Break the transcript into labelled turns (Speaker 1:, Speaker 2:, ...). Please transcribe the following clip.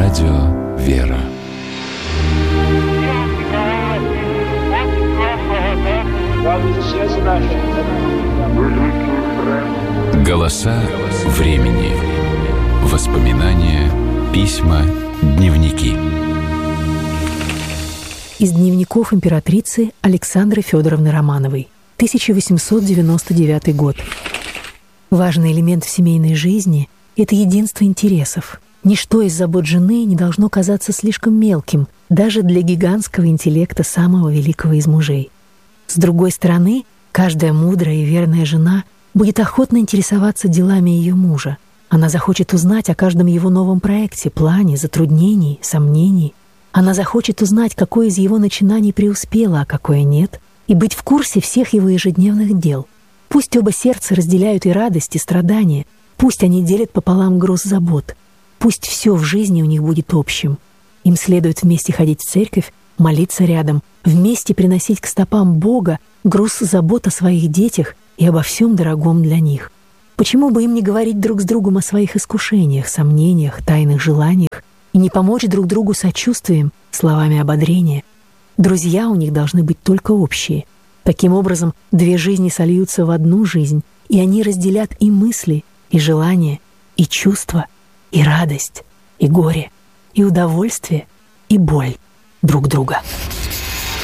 Speaker 1: Радио «Вера». Голоса времени. Воспоминания, письма, дневники.
Speaker 2: Из дневников императрицы Александры Федоровны Романовой. 1899 год. Важный элемент в семейной жизни – это единство интересов. Ничто из забот жены не должно казаться слишком мелким, даже для гигантского интеллекта самого великого из мужей. С другой стороны, каждая мудрая и верная жена будет охотно интересоваться делами ее мужа. Она захочет узнать о каждом его новом проекте, плане, затруднении, сомнении. Она захочет узнать, какое из его начинаний преуспело, а какое нет, и быть в курсе всех его ежедневных дел. Пусть оба сердца разделяют и радость, и страдания, пусть они делят пополам груз забот, пусть все в жизни у них будет общим. Им следует вместе ходить в церковь, молиться рядом, вместе приносить к стопам Бога груз забот о своих детях и обо всем дорогом для них. Почему бы им не говорить друг с другом о своих искушениях, сомнениях, тайных желаниях и не помочь друг другу сочувствием, словами ободрения? Друзья у них должны быть только общие. Таким образом, две жизни сольются в одну жизнь, и они разделят и мысли, и желания, и чувства, и радость, и горе, и удовольствие, и боль друг друга.